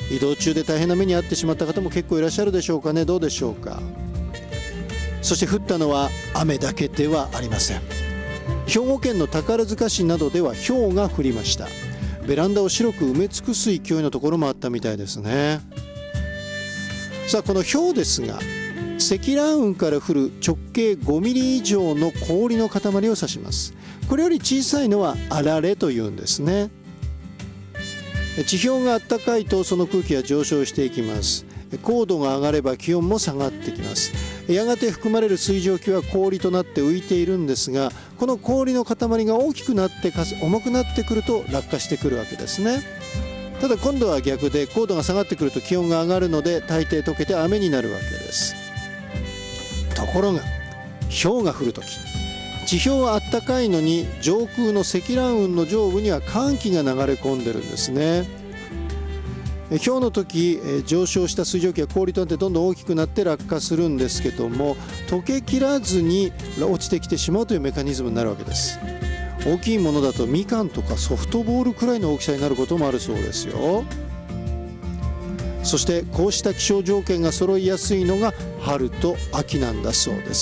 移動中で大変な目に遭ってしまった方も結構いらっしゃるでしょうかね。どうでしょうか。そして降ったのは雨だけではありません。兵庫県の宝塚市などでは雹が降りました。ベランダを白く埋め尽くす勢いのところもあったみたいですね。さあ、この雹ですが、積乱雲から降る直径5ミリ以上の氷の塊を指します。これより小さいのはあられというんですね。地表が暖かいとその空気は上昇していきます。高度が上がれば気温も下がってきます。やがて含まれる水蒸気は氷となって浮いているんですが、この氷の塊が大きくなって重くなってくると落下してくるわけですね。ただ今度は逆で、高度が下がってくると気温が上がるので大抵溶けて雨になるわけです。ところが雹が降るとき、地表は暖かいのに上空の積乱雲の上部には寒気が流れ込んでるんですね。雹の時、上昇した水蒸気が氷となってどんどん大きくなって落下するんですけども、溶けきらずに落ちてきてしまうというメカニズムになるわけです。大きいものだとみかんとかソフトボールくらいの大きさになることもあるそうですよ。そしてこうした気象条件が揃いやすいのが春と秋なんだそうです。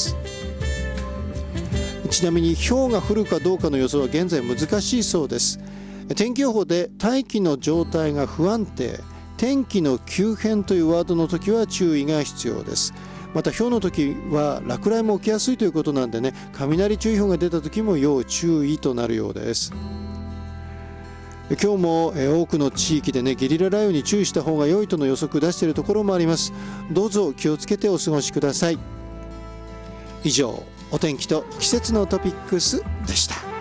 ちなみに雹が降るかどうかの予想は現在難しいそうです。天気予報で大気の状態が不安定、天気の急変というワードの時は注意が必要です。また雹の時は落雷も起きやすいということなんでね、雷注意報が出た時も要注意となるようです。今日も多くの地域でね、ゲリラ雷雨に注意した方が良いとの予測出しているところもあります。どうぞ気をつけてお過ごしください。以上、お天気と季節のトピックスでした。